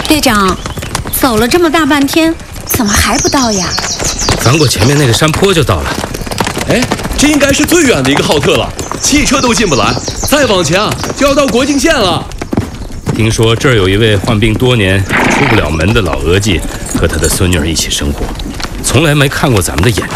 队长，走了这么大半天，怎么还不到呀？ 翻过前面那个山坡就到了。 哎，这应该是最远的一个浩特了，汽车都进不来，再往前啊就要到国境线了。 听说这儿有一位患病多年、出不了门的老额济，和他的孙女儿一起生活，从来没看过咱们的眼